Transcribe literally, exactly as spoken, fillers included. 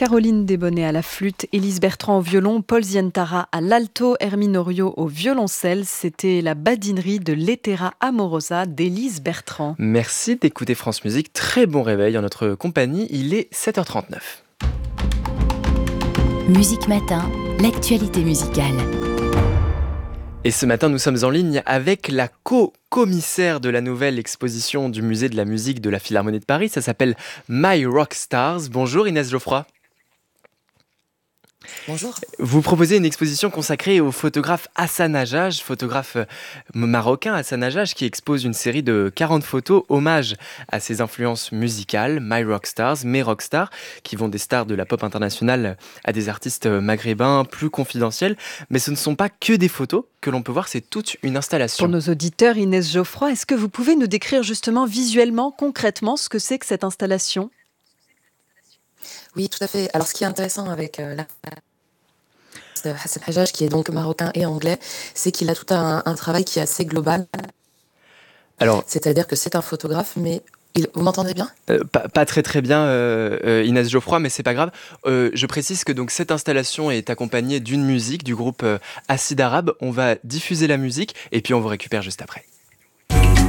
Caroline Desbonnets à la flûte, Élise Bertrand au violon, Paul Zientara à l'alto, Hermine Oriot au violoncelle. C'était la badinerie de l'Etera Amorosa d'Élise Bertrand. Merci d'écouter France Musique. Très bon réveil en notre compagnie. Il est sept heures trente-neuf. Musique Matin, l'actualité musicale. Et ce matin, nous sommes en ligne avec la co-commissaire de la nouvelle exposition du Musée de la musique de la Philharmonie de Paris. Ça s'appelle My Rock Stars. Bonjour Inès Geoffroy. Bonjour. Vous proposez une exposition consacrée au photographe Hassan Hajjaj, photographe marocain Hassan Hajjaj, qui expose une série de quarante photos, hommage à ses influences musicales, My Rock Stars, mes rockstars, qui vont des stars de la pop internationale à des artistes maghrébins plus confidentiels. Mais ce ne sont pas que des photos que l'on peut voir, c'est toute une installation. Pour nos auditeurs, Inès Geoffroy, est-ce que vous pouvez nous décrire justement visuellement, concrètement, ce que c'est que cette installation ? Oui, tout à fait. Alors, ce qui est intéressant avec euh, la... Hassan Hajjaj, qui est donc marocain et anglais, c'est qu'il a tout un, un travail qui est assez global. Alors, c'est-à-dire que c'est un photographe, mais il... vous m'entendez bien ? euh, pas, pas très très bien, euh, euh, Inès Geoffroy, mais c'est pas grave. Euh, je précise que donc cette installation est accompagnée d'une musique du groupe euh, Acide Arabe. On va diffuser la musique et puis on vous récupère juste après.